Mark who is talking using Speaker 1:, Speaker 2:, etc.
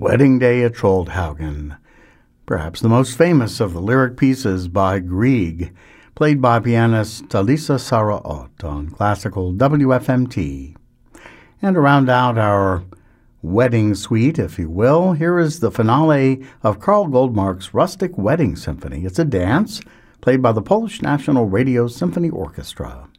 Speaker 1: Wedding Day at Troldhaugen, perhaps the most famous of the lyric pieces by Grieg, played by pianist Talisa Saraot on classical WFMT. And to round out our wedding suite, if you will, here is the finale of Karl Goldmark's Rustic Wedding Symphony. It's a dance played by the Polish National Radio Symphony Orchestra.